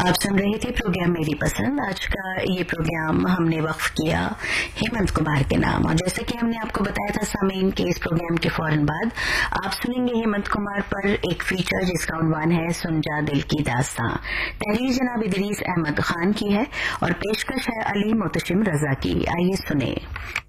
आप सुन रहे थे प्रोग्राम मेरी पसंद। आज का ये प्रोग्राम हमने वक्फ किया हेमंत कुमार के नाम, और जैसे कि हमने आपको बताया था सामीन के इस प्रोग्राम के फौरन बाद आप सुनेंगे हेमंत कुमार पर एक फीचर जिसका उन्वान है सुन जा दिल की दास्तां। तहरीर जनाब इदरीस अहमद खान की है और पेशकश है अली मोतशिम रजा की। आइए सुने।